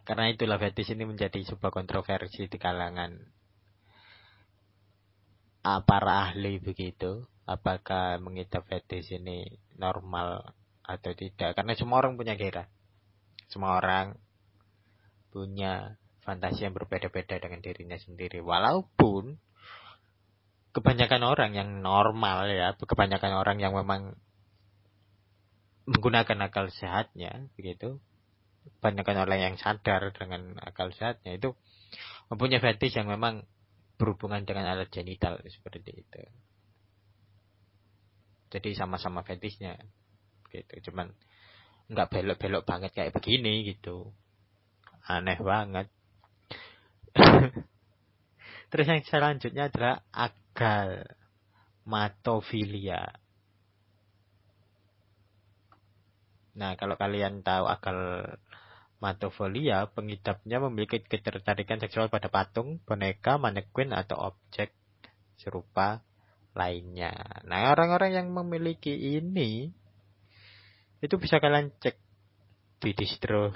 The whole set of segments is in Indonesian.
Karena itulah fetish ini menjadi sebuah kontroversi di kalangan para ahli begitu. Apakah mengidap fetish ini normal atau tidak? Karena semua orang punya gairah. Semua orang punya fantasi yang berbeda-beda dengan dirinya sendiri. Walaupun kebanyakan orang yang normal ya, kebanyakan orang yang memang menggunakan akal sehatnya begitu, kebanyakan orang yang sadar dengan akal sehatnya itu mempunyai fetish yang memang berhubungan dengan alat genital seperti itu. Jadi sama-sama fetishnya gitu, cuman nggak belok-belok banget kayak begini gitu, aneh banget. Terus yang selanjutnya adalah agalmatofilia. Nah, kalau kalian tahu agalmatofilia, pengidapnya memiliki ketertarikan seksual pada patung, boneka, mannequin, atau objek serupa lainnya. Nah, orang-orang yang memiliki ini itu bisa kalian cek di distro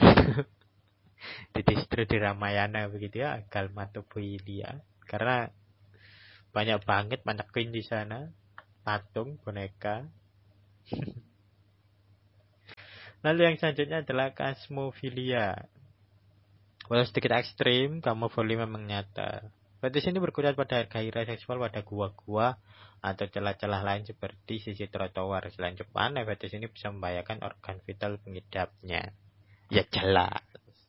di Ramayana begitu ya, agalmatofilia. Karena banyak banget mannequin di sana, patung, boneka. Lalu yang selanjutnya adalah kasmofilia. Walau sedikit ekstrim, kamofilia memang nyata. Fetish ini berkutat pada gairah seksual pada gua-gua atau celah-celah lain seperti sisi trotoar. Selain Jepang, fetish ini bisa membahayakan organ vital pengidapnya. Ya jelas.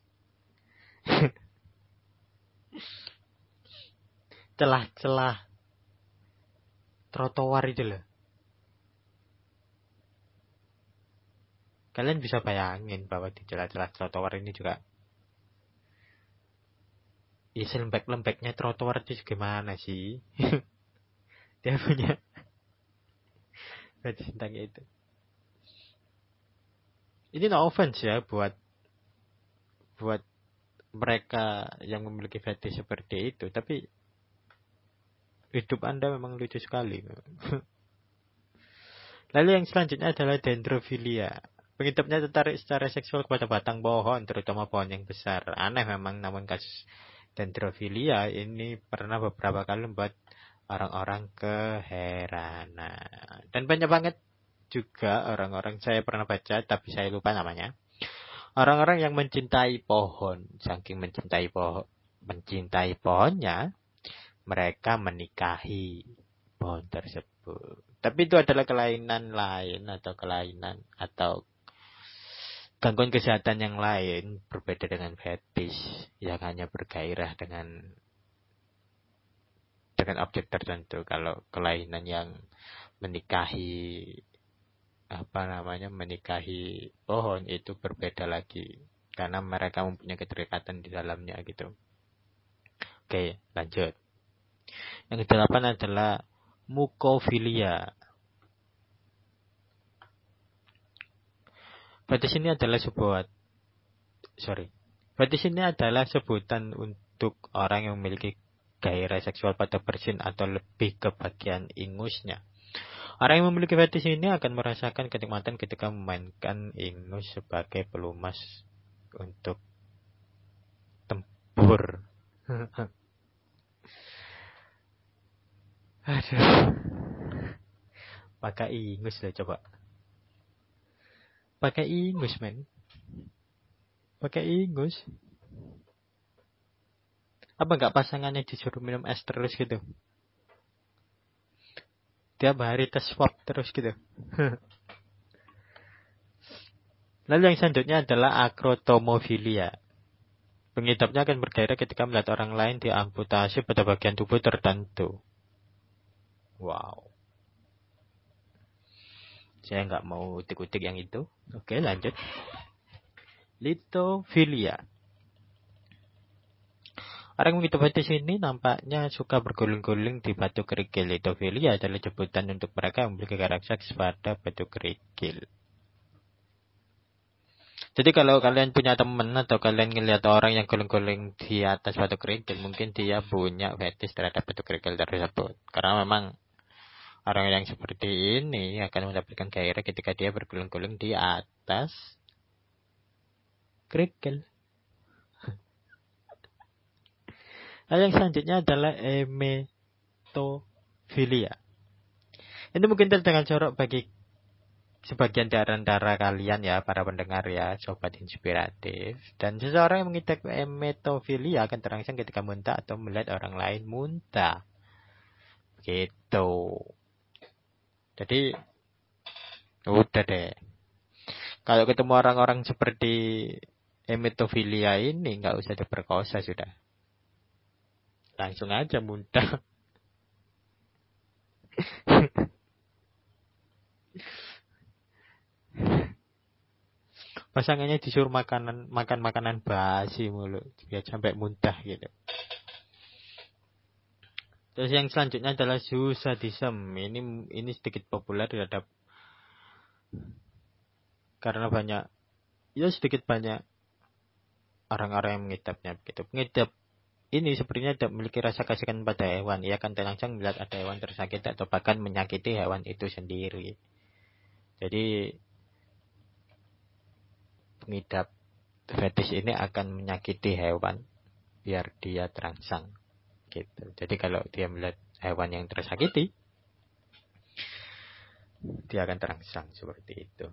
Celah-celah trotoar itu loh. Kalian bisa bayangin bahwa di celah-celah trotoar ini juga ya selembek-lembeknya trotoar itu gimana sih? Dia punya fetish tentang itu. Ini no offense ya buat mereka yang memiliki fetish seperti itu, tapi hidup Anda memang lucu sekali. Lalu yang selanjutnya adalah dendrofilia. Pengidapnya tertarik secara seksual kepada batang pohon, terutama pohon yang besar. Aneh memang, namun kasus dendrofilia ini pernah beberapa kali membuat orang-orang keheranan. Dan banyak banget juga orang-orang, saya pernah baca tapi saya lupa namanya, orang-orang yang mencintai pohon. Saking mencintai pohonnya, mereka menikahi pohon tersebut. Tapi itu adalah kelainan atau gangguan kesehatan yang lain, berbeda dengan fetish yang hanya bergairah dengan objek tertentu. Kalau kelainan yang menikahi pohon itu berbeda lagi, karena mereka mempunyai keterikatan di dalamnya gitu. Oke, lanjut. Yang kedelapan adalah mukofilia. Fetish ini adalah sebutan untuk orang yang memiliki gairah seksual pada bersin atau lebih ke bagian ingusnya. Orang yang memiliki fetish ini akan merasakan kenikmatan ketika memainkan ingus sebagai pelumas untuk tempur. Aduh. Pakai ingus lah coba. Pakai ingus, men. Pakai ingus. Apa enggak pasangannya disuruh minum es terus gitu? Tiap hari tes swab terus gitu. Lalu yang selanjutnya adalah akrotomofilia. Pengidapnya akan bergairah ketika melihat orang lain diamputasi pada bagian tubuh tertentu. Wow. Saya nggak mau utik-utik yang itu. Oke, lanjut. Litofilia. Orang yang mengidap fetish ini nampaknya suka berguling-guling di batu kerikil. Litofilia adalah sebutan untuk mereka yang memiliki karakter seks pada batu kerikil. Jadi kalau kalian punya teman atau kalian ngelihat orang yang guling-guling di atas batu kerikil, mungkin dia punya fetish terhadap batu kerikil tersebut. Karena memang orang yang seperti ini akan mendapatkan gairah ketika dia berguling-guling di atas kerikil. Lalu yang selanjutnya adalah emetofilia. Ini mungkin terdengar jorok bagi sebagian di antara kalian ya, para pendengar ya, sobat inspiratif. Dan seseorang yang mengidap emetofilia akan terangsang ketika muntah atau melihat orang lain muntah. Gitu. Jadi, udah deh. Kalau ketemu orang-orang seperti emetofilia ini, nggak usah diperkosa sudah. Langsung aja muntah. Pasangannya disuruh makan makanan basi mulu, biar sampai muntah gitu. Terus yang selanjutnya adalah zoosadism. Ini sedikit populer terhadap karena sedikit banyak orang-orang yang mengidapnya begitu. Pengidap ini sepertinya tidak memiliki rasa kasihan pada hewan. Ia akan terangsang melihat ada hewan tersakiti atau bahkan menyakiti hewan itu sendiri. Jadi pengidap fetish ini akan menyakiti hewan biar dia terangsang gitu. Jadi kalau dia melihat hewan yang tersakiti, dia akan terangsang seperti itu.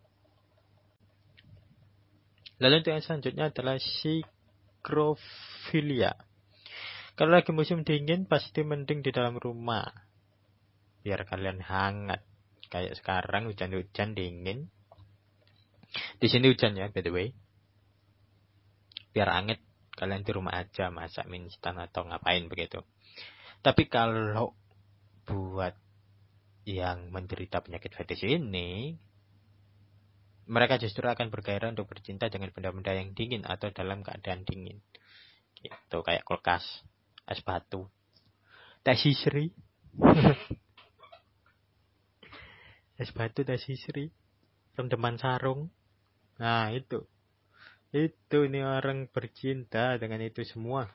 Lalu yang selanjutnya adalah sikrofilia. Kalau lagi musim dingin pasti mending di dalam rumah biar kalian hangat. Kayak sekarang hujan-hujan dingin. Di sini hujan ya, by the way. Biar anget, kalian di rumah aja masak mie instan atau ngapain begitu. Tapi kalau buat yang menderita penyakit fetish ini, mereka justru akan bergairah untuk bercinta dengan benda-benda yang dingin atau dalam keadaan dingin. Gitu, kayak kulkas, es batu, teh sisri. Es batu, teh sisri, rendeman sarung. Nah, itu ini orang bercinta dengan itu semua.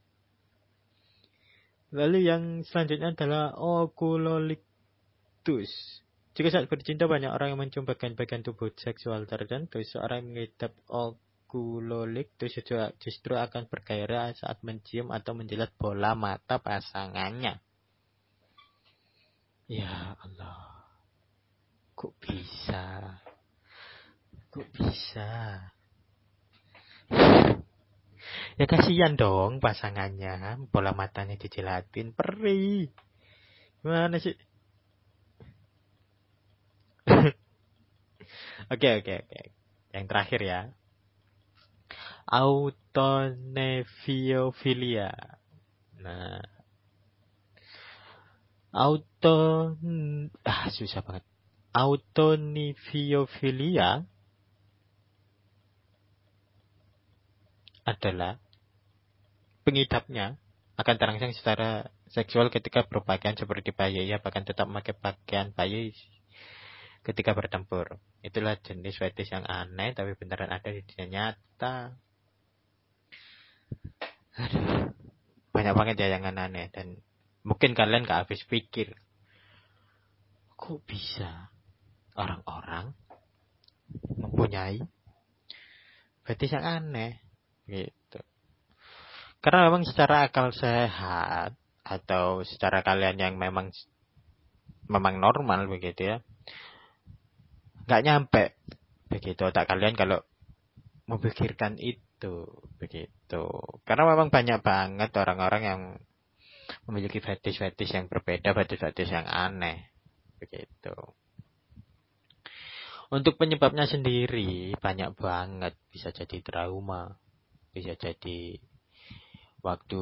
Lalu yang selanjutnya adalah oculolictus. Jika saat bercinta banyak orang yang mencium bagian-bagian tubuh seksual tertentu, seorang yang mengidap oculolictus justru akan bergairah saat mencium atau menjilat bola mata pasangannya. Ya Allah, kok bisa? Ya kasihan dong pasangannya, bola matanya dijilatin, perih. Gimana sih? Oke. Yang terakhir ya. Autonefiofilia. Nah, susah banget. Autonefiofilia adalah pengidapnya akan terangsang secara seksual ketika berpakaian seperti bayi. Ia bahkan tetap memakai pakaian bayi ketika bertempur. Itulah jenis fetish yang aneh tapi beneran ada di dunia nyata. Aduh, banyak banget ya yang aneh dan mungkin kalian gak habis pikir. Kok bisa orang-orang mempunyai fetish yang aneh gitu. Karena memang secara akal sehat atau secara kalian yang memang normal begitu ya, nggak nyampe begitu otak kalian kalau memikirkan itu begitu. Karena memang banyak banget orang-orang yang memiliki fetish yang berbeda, fetish yang aneh begitu. Untuk penyebabnya sendiri banyak banget, bisa jadi trauma, bisa jadi waktu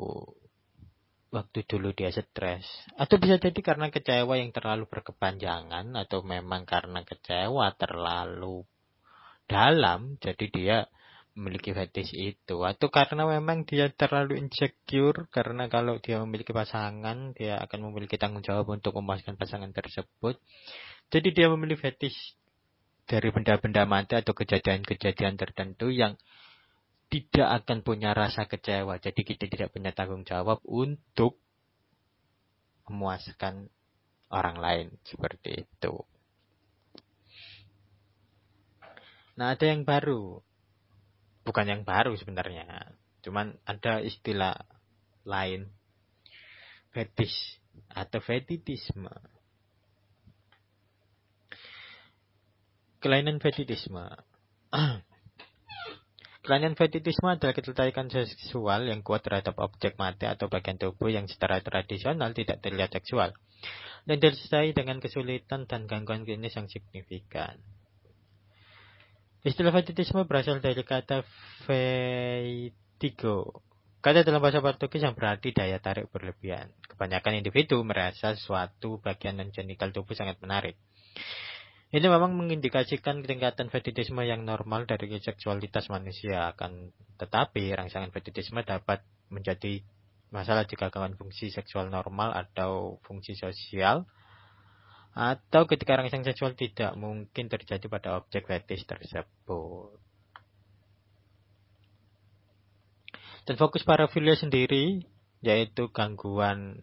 dulu dia stres, atau bisa jadi karena kecewa yang terlalu berkepanjangan, atau memang karena kecewa terlalu dalam jadi dia memiliki fetish itu, atau karena memang dia terlalu insecure karena kalau dia memiliki pasangan dia akan memiliki tanggung jawab untuk memuaskan pasangan tersebut, jadi dia memiliki fetish dari benda-benda mati atau kejadian-kejadian tertentu yang tidak akan punya rasa kecewa. Jadi kita tidak punya tanggung jawab untuk memuaskan orang lain seperti itu. Nah, ada yang baru. Bukan yang baru sebenarnya. Cuman ada istilah lain. Fetish atau fetitisme. Kelainan fetitisme. Kelainan fetitisme adalah ketertarikan seksual yang kuat terhadap objek mati atau bagian tubuh yang secara tradisional tidak terlihat seksual, dan disertai dengan kesulitan dan gangguan klinis yang signifikan. Istilah fetitisme berasal dari kata vertigo, kata dalam bahasa Portugis yang berarti daya tarik berlebihan. Kebanyakan individu merasa suatu bagian non-genital tubuh sangat menarik. Ini memang mengindikasikan tingkatan fetitisme yang normal dari seksualitas manusia. Akan tetapi, rangsangan fetitisme dapat menjadi masalah jika gangguan fungsi seksual normal atau fungsi sosial, atau ketika rangsang seksual tidak mungkin terjadi pada objek fetish tersebut. Dan fokus parafilia sendiri, yaitu gangguan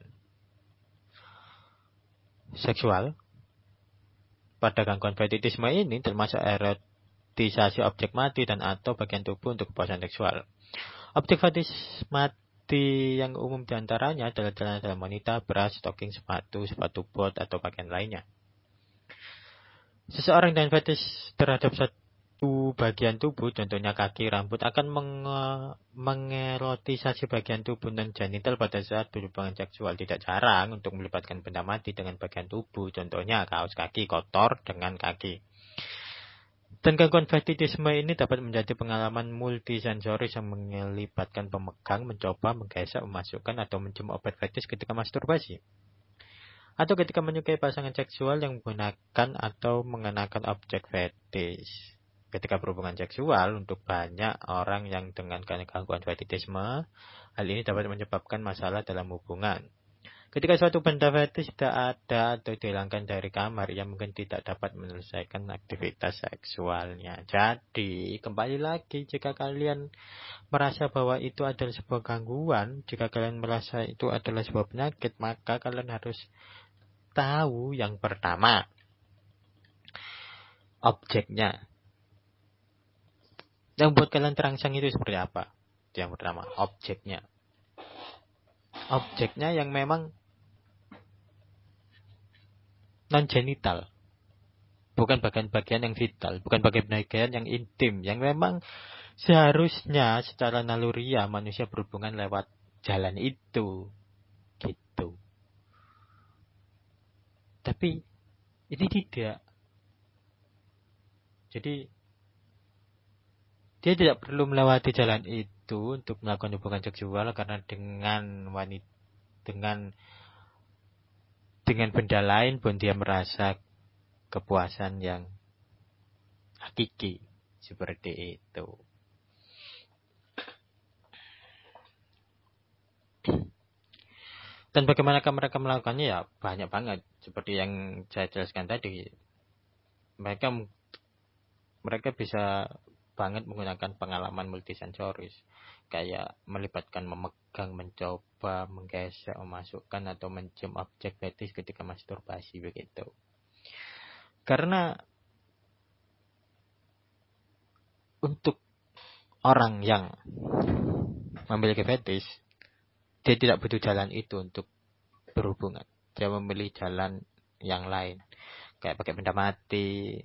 seksual. Pada gangguan fetitisme ini termasuk erotisasi objek mati dan atau bagian tubuh untuk kepuasan seksual. Objek fetish mati yang umum diantaranya adalah celana wanita, bra, stocking, sepatu bot, atau pakaian lainnya. Seseorang dengan fetish terhadap satu bagian tubuh, contohnya kaki, rambut, akan mengerotisasi bagian tubuh non-genital pada saat berhubungan seksual. Tidak jarang untuk melibatkan benda mati dengan bagian tubuh, contohnya kaos kaki kotor dengan kaki. Dan gangguan fetitisme ini dapat menjadi pengalaman multisensoris yang melibatkan pemegang, mencoba, menggesek, memasukkan, atau mencium obat fetish ketika masturbasi, atau ketika menyukai pasangan seksual yang menggunakan atau mengenakan objek fetish. Ketika berhubungan seksual, untuk banyak orang yang dengan gangguan fetitisme, hal ini dapat menyebabkan masalah dalam hubungan. Ketika suatu benda fetish tidak ada atau dihilangkan dari kamar, ia mungkin tidak dapat menyelesaikan aktivitas seksualnya. Jadi, kembali lagi, jika kalian merasa bahwa itu adalah sebuah gangguan, jika kalian merasa itu adalah sebuah penyakit, maka kalian harus tahu yang pertama, objeknya. Yang buat kalian terangsang itu seperti apa? Itu yang pertama, objeknya. Objeknya yang memang non-genital. Bukan bagian-bagian yang vital. Bukan bagian-bagian yang intim. Yang memang seharusnya secara naluriah manusia berhubungan lewat jalan itu. Gitu. Tapi ini tidak. Jadi dia tidak perlu melewati jalan itu untuk melakukan hubungan seksual, karena dengan wanita, dengan benda lain pun dia merasa kepuasan yang hakiki seperti itu. Dan bagaimana mereka melakukannya? Ya banyak banget, seperti yang saya jelaskan tadi. Mereka bisa banget menggunakan pengalaman multisensoris, kayak melibatkan memegang, mencoba, menggesek, memasukkan, atau mencium objek fetish ketika masturbasi begitu. Karena untuk orang yang memiliki fetish, dia tidak butuh jalan itu untuk berhubungan. Dia memilih jalan yang lain, kayak pakai benda mati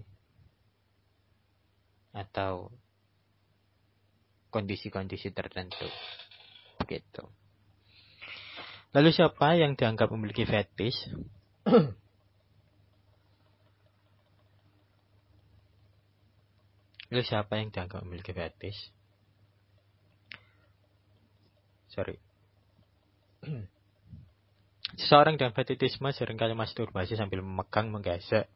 atau kondisi-kondisi tertentu begitu. Lalu siapa yang dianggap memiliki fetish? Lalu siapa yang dianggap memiliki fetish? Seseorang dengan fetishisme seringkali masturbasi sambil memegang, menggesek,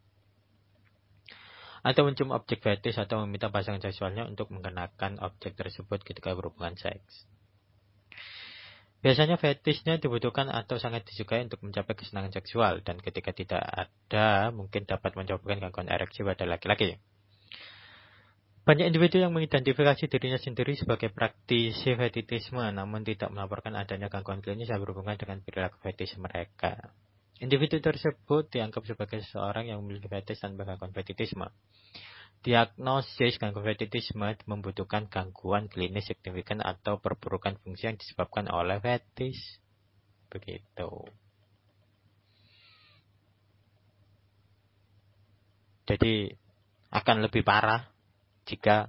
atau mencium objek fetish, atau meminta pasangan seksualnya untuk mengenakan objek tersebut ketika berhubungan seks. Biasanya fetishnya dibutuhkan atau sangat disukai untuk mencapai kesenangan seksual, dan ketika tidak ada, mungkin dapat menyebabkan gangguan ereksi pada laki-laki. Banyak individu yang mengidentifikasi dirinya sendiri sebagai praktisi fetishisme, namun tidak melaporkan adanya gangguan klinis yang berhubungan dengan perilaku fetish mereka. Individu tersebut dianggap sebagai seseorang yang memiliki fetish tanpa gangguan fetishisme. Diagnosis gangguan fetishisme membutuhkan gangguan klinis signifikan atau perburukan fungsi yang disebabkan oleh fetis. Begitu. Jadi akan lebih parah jika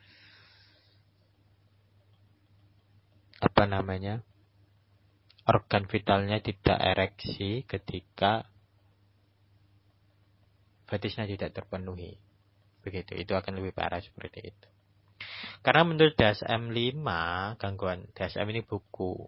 organ vitalnya tidak ereksi ketika fetisnya tidak terpenuhi. Begitu, itu akan lebih parah seperti itu. Karena menurut DSM-5, gangguan DSM ini buku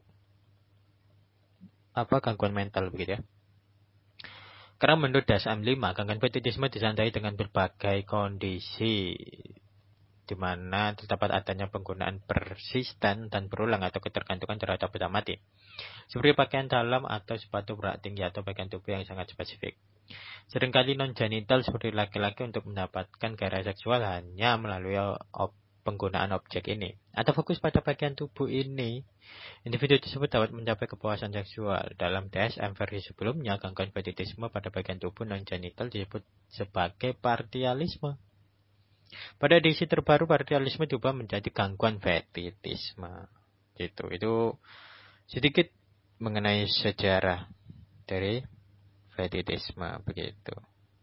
gangguan mental begitu ya. Karena menurut DSM-5, gangguan fetishisme ditandai dengan berbagai kondisi di mana terdapat adanya penggunaan persisten dan berulang atau ketergantungan terhadap benda mati. Seperti pakaian dalam atau sepatu berat tinggi atau bagian tubuh yang sangat spesifik. Seringkali non-genital seperti laki-laki untuk mendapatkan gairah seksual hanya melalui penggunaan objek ini. Atau fokus pada bagian tubuh ini. Individu tersebut dapat mencapai kepuasan seksual. Dalam DSM versi sebelumnya, gangguan fetishisme pada bagian tubuh non-genital disebut sebagai partialisme. Pada edisi terbaru, partialisme diubah menjadi gangguan fetishisme. Gitu. Itu sedikit mengenai sejarah dari fetishisme begitu.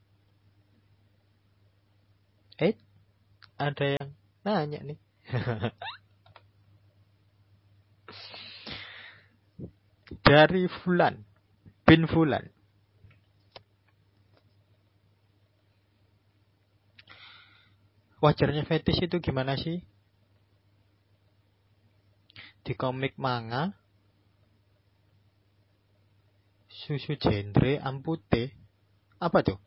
Ada yang nanya nih. Dari Fulan bin Fulan. Wajarnya fetish itu gimana sih? Di komik manga, susu genre ampute. Apa tuh?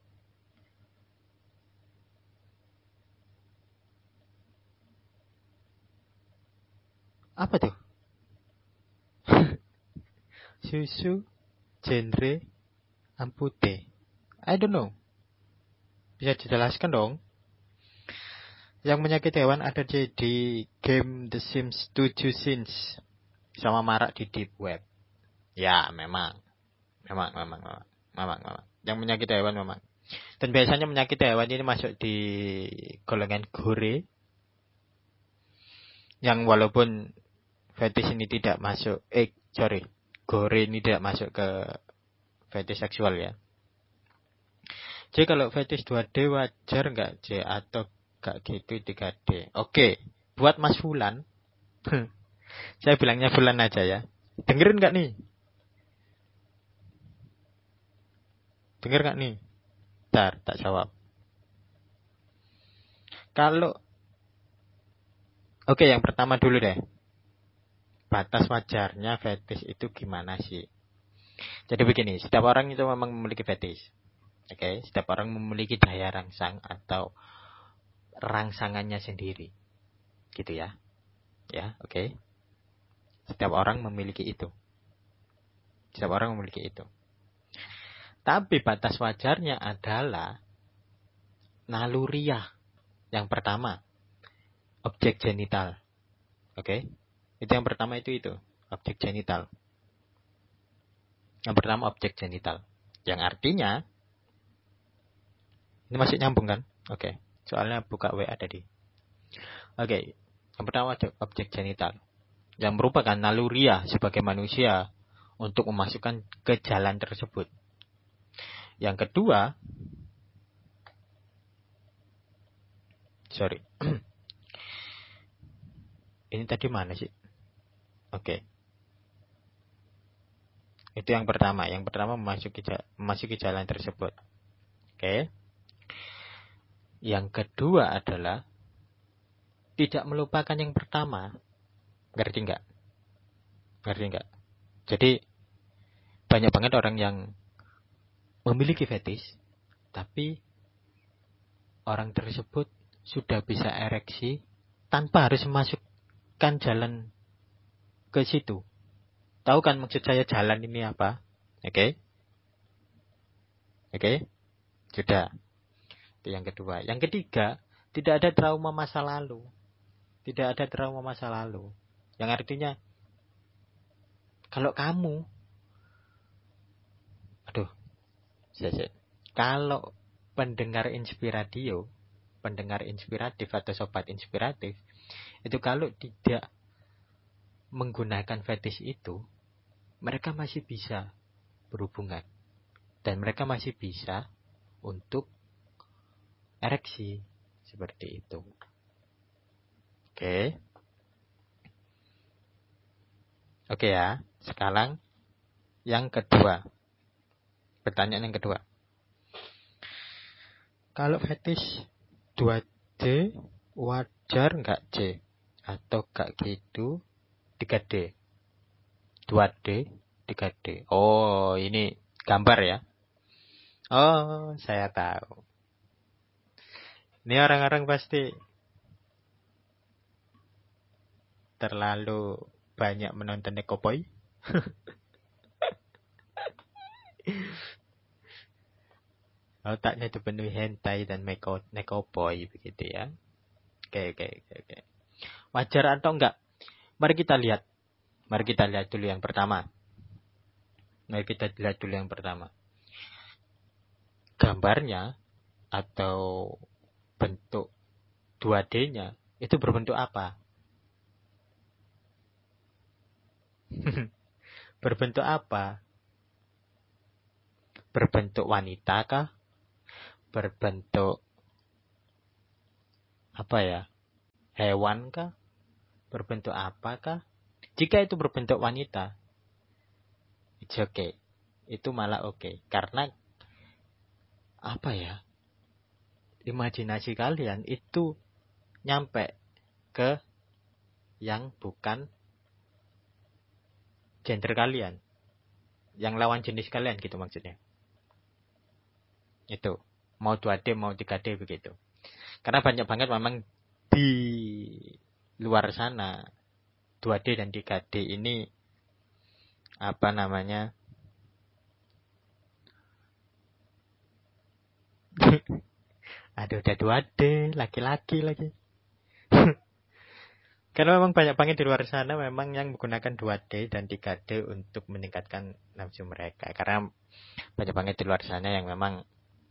Apa tuh? Susu genre ampute. I don't know. Bisa dijelaskan dong? Yang menyakiti hewan ada di game The Sims 7 Sins. Sama marak di Deep Web. Ya, memang. Yang menyakiti hewan memang. Dan biasanya menyakiti hewan ini masuk di golongan gore. Yang walaupun fetish ini tidak masuk, gore ini tidak masuk ke fetish seksual ya. Jadi kalau fetish 2D wajar nggak J atau nggak gitu 3D? Oke, buat Mas Fulan, saya bilangnya Fulan aja ya. Dengerin nggak nih? Denger nggak nih? Bentar, tak jawab. Oke, yang pertama dulu deh. Batas wajarnya fetish itu gimana sih? Jadi begini, setiap orang itu memang memiliki fetish. Oke, setiap orang memiliki daya rangsang atau rangsangannya sendiri. Gitu ya. Ya, oke. Setiap orang memiliki itu. Tapi batas wajarnya adalah naluriah. Yang pertama, objek genital. Oke? Itu yang pertama itu. Objek genital. Yang pertama objek genital. Yang artinya, ini masih nyambung kan? Oke. Soalnya buka WA tadi. Oke. Yang pertama objek genital. Yang merupakan naluriah sebagai manusia untuk memasukkan ke jalan tersebut. Yang kedua, ini tadi mana sih? Oke. Itu yang pertama. Yang pertama memasuki jalan tersebut. Oke. Yang kedua adalah tidak melupakan yang pertama. Ngerti nggak? Jadi banyak banget orang yang memiliki fetish, tapi orang tersebut sudah bisa ereksi tanpa harus memasukkan jalan ke situ. Tahu kan maksud saya jalan ini apa? Oke? Sudah. Itu yang kedua. Yang ketiga, tidak ada trauma masa lalu. Yang artinya, kalau kamu, kalau pendengar Inspiradio pendengar inspiratif atau sobat inspiratif, itu kalau tidak menggunakan fetish itu, mereka masih bisa berhubungan. Dan mereka masih bisa untuk ereksi. Seperti itu. Oke. Oke ya. Sekarang yang kedua. Pertanyaan yang kedua. Kalau fetish 2D wajar nggak C? Atau nggak gitu 3D? 2D 3D. Oh, ini gambar ya. Oh, saya tahu. Ini orang-orang pasti terlalu banyak menonton Nekoboy. Otaknya dipenuhi hentai dan Nekoboy begitu ya. Oke. Wajar atau enggak? Mari kita lihat. Mari kita lihat dulu yang pertama. Gambarnya atau bentuk 2D-nya itu berbentuk apa? Berbentuk apa? Berbentuk wanita kah? Berbentuk apa ya? Hewan kah? Berbentuk apakah? Jika itu berbentuk wanita, it's okay. Itu malah okay. Karena apa ya? Imajinasi kalian itu nyampe ke yang bukan gender kalian. Yang lawan jenis kalian gitu maksudnya. Itu. Mau 2D, mau 3D begitu. Karena banyak banget memang di luar sana 2D dan 3D ini apa namanya? Aduh, udah 2D, laki-laki lagi. Karena memang banyak banget di luar sana memang yang menggunakan 2D dan 3D untuk meningkatkan nafsu mereka. Karena banyak banget di luar sana yang memang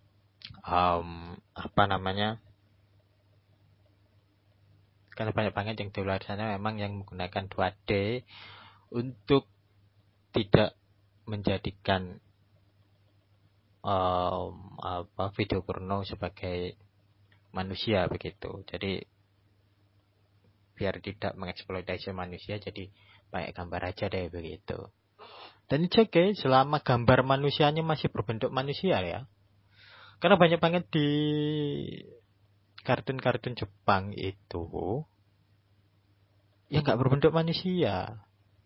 apa namanya? Karena banyak banget yang di luar sana memang yang menggunakan 2D untuk tidak menjadikan video porno sebagai manusia begitu. Jadi biar tidak mengeksploitasi manusia, jadi pakai gambar aja deh begitu. Dan itu oke, selama gambar manusianya masih berbentuk manusia ya. Karena banyak banget di kartun-kartun Jepang itu ya nggak berbentuk manusia.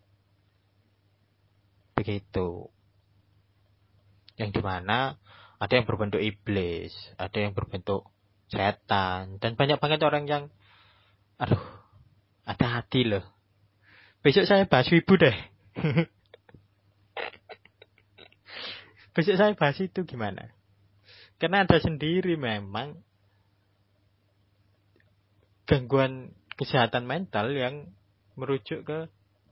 Begitu. Yang dimana ada yang berbentuk iblis, ada yang berbentuk setan, dan banyak banget orang yang aduh, ada hati loh. Besok saya bahas wibu deh. Besok saya bahas itu gimana? Karena ada sendiri memang gangguan kesehatan mental yang merujuk ke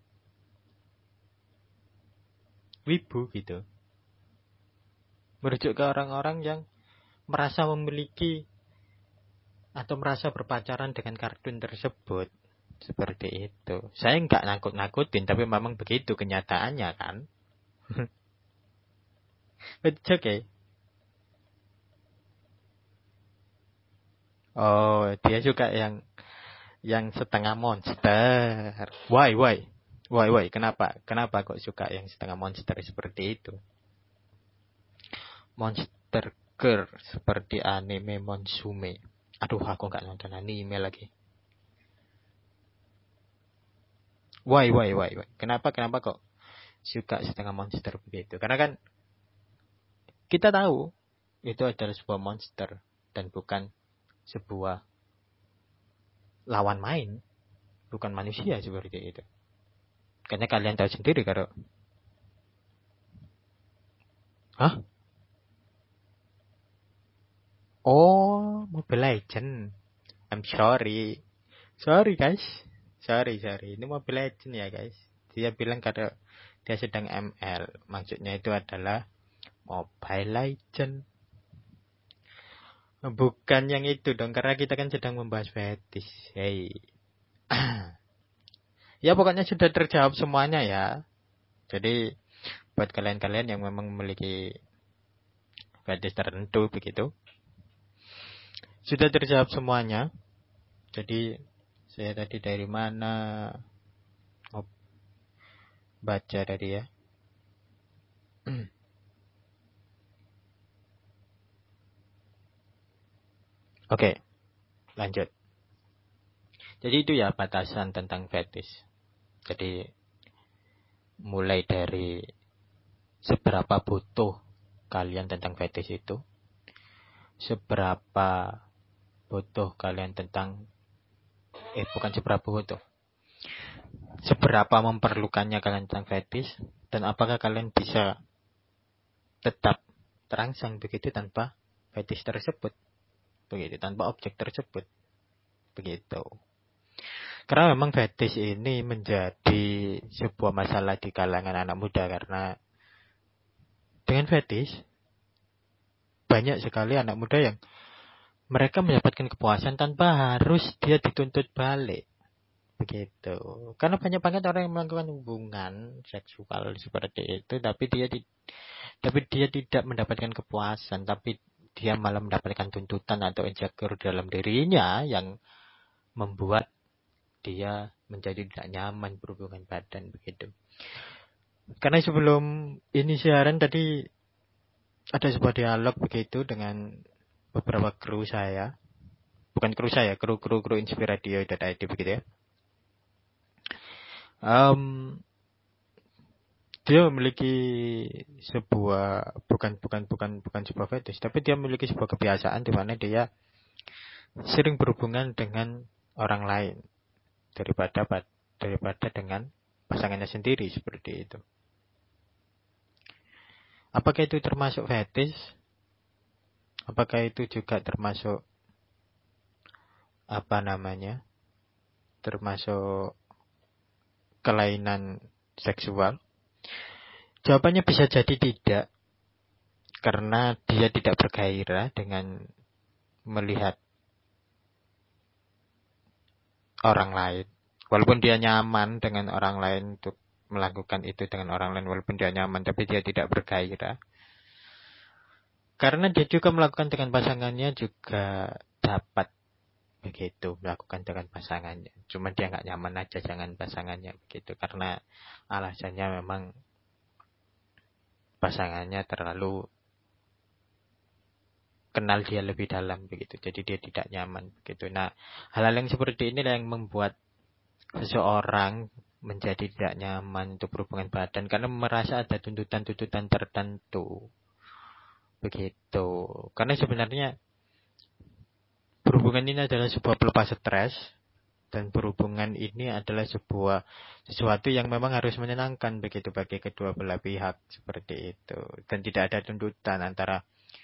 wibu gitu. Merujuk ke orang-orang yang merasa memiliki atau merasa berpacaran dengan kartun tersebut. Seperti itu. Saya nggak nakut-nakutin, tapi memang begitu kenyataannya kan. But it's okay. Oh, dia suka yang setengah monster. Why? Kenapa kok suka yang setengah monster seperti itu? Monster Girl seperti anime Monsume. Aduh, aku nggak nonton anime lagi. Why? Kenapa kok suka setengah monster begitu? Karena kan kita tahu itu adalah sebuah monster dan bukan sebuah lawan main, bukan manusia seperti itu. Karena kalian tahu sendiri kalau Oh, Mobile Legend. I'm sorry. Sorry guys. Sorry. Ini Mobile Legend ya guys. Dia bilang kalau dia sedang ML. Maksudnya itu adalah Mobile Legend. Bukan yang itu dong, karena kita kan sedang membahas fetis. Hey. Ya pokoknya sudah terjawab semuanya ya. Jadi buat kalian-kalian yang memang memiliki fetis tertentu begitu, sudah terjawab semuanya. Jadi saya tadi dari mana baca tadi ya. Oke, lanjut. Jadi itu ya batasan tentang fetis. Jadi mulai dari seberapa butuh kalian tentang fetis itu, seberapa butuh kalian tentang bukan seberapa butuh, seberapa memperlukannya kalian tentang fetis, dan apakah kalian bisa tetap terangsang begitu tanpa fetis tersebut, begitu, tanpa objek tersebut, begitu. Karena memang fetis ini menjadi sebuah masalah di kalangan anak muda, karena dengan fetis banyak sekali anak muda yang mereka mendapatkan kepuasan tanpa harus dia dituntut balik, begitu. Karena banyak banget orang yang melakukan hubungan seksual seperti itu, tapi dia tidak mendapatkan kepuasan, tapi dia malah mendapatkan tuntutan atau insecure dalam dirinya yang membuat dia menjadi tidak nyaman berhubungan badan, begitu. Karena sebelum ini siaran tadi ada sebuah dialog begitu dengan beberapa kru saya. Bukan kru saya, kru Inspiradio.id begitu ya. Dia memiliki sebuah bukan sebuah fetish, tapi dia memiliki sebuah kebiasaan di mana dia sering berhubungan dengan orang lain daripada dengan pasangannya sendiri, seperti itu. Apakah itu termasuk fetish? Apakah itu juga termasuk termasuk kelainan seksual? Jawabannya bisa jadi tidak, karena dia tidak bergairah dengan melihat orang lain. Walaupun dia nyaman dengan orang lain untuk melakukan itu dengan orang lain, walaupun dia nyaman, tapi dia tidak bergairah. Karena dia juga melakukan dengan pasangannya juga dapat begitu, melakukan dengan pasangannya. Cuma dia nggak nyaman aja dengan pasangannya begitu, karena alasannya memang pasangannya terlalu kenal dia lebih dalam begitu, jadi dia tidak nyaman begitu. Nah, hal-hal yang seperti ini yang membuat seseorang menjadi tidak nyaman untuk berhubungan badan, karena merasa ada tuntutan-tuntutan tertentu begitu. Karena sebenarnya berhubungan ini adalah sebuah pelepas stres, dan berhubungan ini adalah sesuatu yang memang harus menyenangkan begitu bagi kedua belah pihak, seperti itu. Dan tidak ada tuntutan antara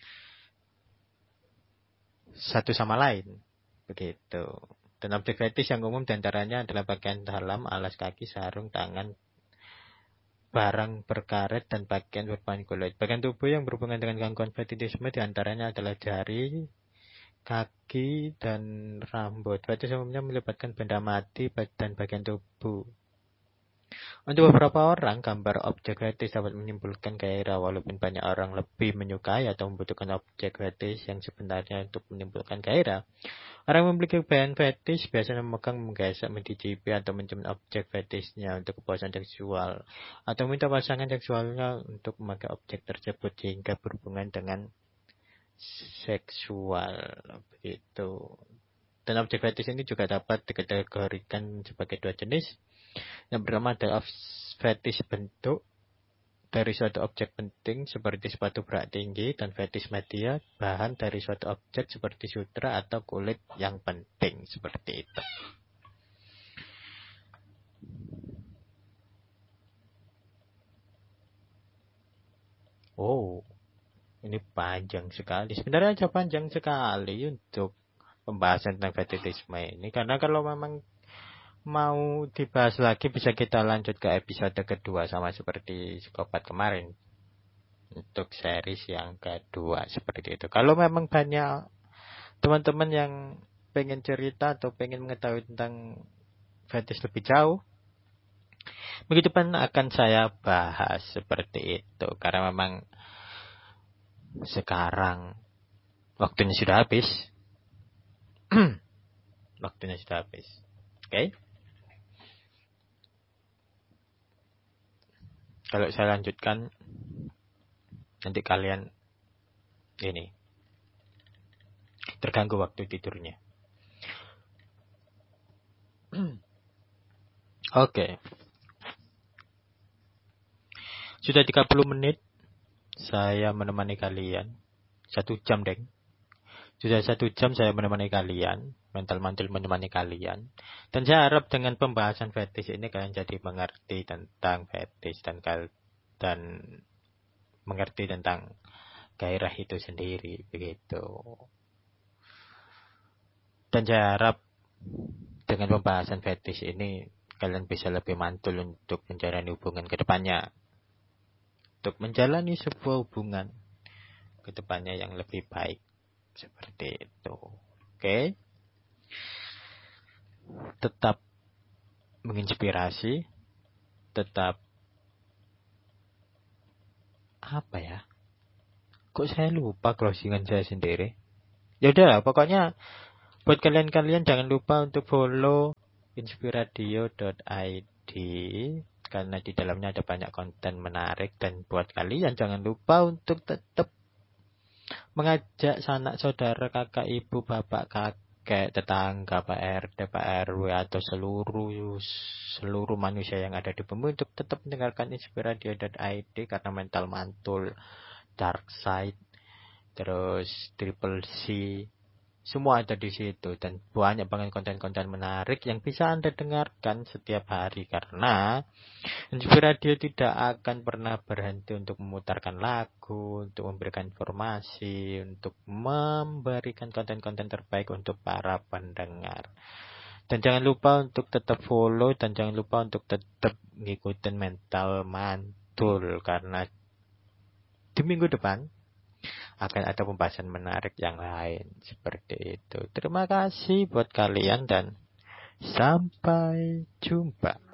satu sama lain, begitu. Dan objek fetish yang umum diantaranya adalah bagian dalam, alas kaki, sarung, tangan, barang berkaret, dan bagian berbahan kulit. Bagian tubuh yang berhubungan dengan gangguan fetishisme diantaranya adalah jari, kaki, dan rambut. Fetish umumnya melibatkan benda mati dan bagian tubuh. Untuk beberapa orang, gambar objek fetish dapat menimbulkan gairah, walaupun banyak orang lebih menyukai atau membutuhkan objek fetish yang sebenarnya untuk menimbulkan gairah. Orang yang memiliki bahan fetish biasanya memegang, menggesek, mencicipi, atau mencium objek fetishnya untuk kepuasan seksual, atau minta pasangan seksualnya untuk memakai objek tersebut sehingga berhubungan dengan seksual, begitu. Dan objek fetish ini juga dapat dikategorikan sebagai dua jenis. Yang pertama adalah fetish bentuk dari suatu objek penting seperti sepatu berat tinggi, dan fetish media, bahan dari suatu objek seperti sutra atau kulit yang penting, seperti itu. Oh, ini panjang sekali. Sebenarnya aja panjang sekali untuk pembahasan tentang fetishisme ini, karena kalau memang mau dibahas lagi bisa kita lanjut ke episode kedua, sama seperti psikopat kemarin, untuk series yang kedua, seperti itu. Kalau memang banyak Teman-teman yang pengen cerita atau pengen mengetahui tentang fetish lebih jauh, minggu depan akan saya bahas seperti itu. Karena memang sekarang waktunya sudah habis. Waktunya sudah habis. Oke? Kalau saya lanjutkan, nanti kalian ini terganggu waktu tidurnya. Oke. Sudah 30 menit saya menemani kalian. 1 jam, Deng. Sudah 1 jam saya menemani kalian, mental-mantul menemani kalian. Dan saya harap dengan pembahasan fetish ini kalian jadi mengerti tentang fetish dan mengerti tentang gairah itu sendiri, begitu. Dan saya harap dengan pembahasan fetish ini kalian bisa lebih mantul untuk menjalani hubungan ke depannya. Untuk menjalani sebuah hubungan ke depannya yang lebih baik. Seperti itu. Oke? Tetap menginspirasi. Tetap apa ya? Kok saya lupa closingan saya sendiri? Ya udah, pokoknya buat kalian-kalian jangan lupa untuk follow inspiradio.id karena di dalamnya ada banyak konten menarik. Dan buat kalian jangan lupa untuk tetap mengajak sanak saudara, kakak, ibu, bapak, kakek, tetangga, Pak RT, Pak RW atau seluruh manusia yang ada di bumi untuk tetap mendengarkan inspiradio.id karena mental mantul, dark side, terus triple C, semua ada di situ dan banyak banget konten-konten menarik yang bisa Anda dengarkan setiap hari karena Inspiradio tidak akan pernah berhenti untuk memutarkan lagu, untuk memberikan informasi, untuk memberikan konten-konten terbaik untuk para pendengar. Dan jangan lupa untuk tetap follow dan jangan lupa untuk tetap ngikutin mental mantul karena di minggu depan akan ada pembahasan menarik yang lain seperti itu. Terima kasih buat kalian dan sampai jumpa.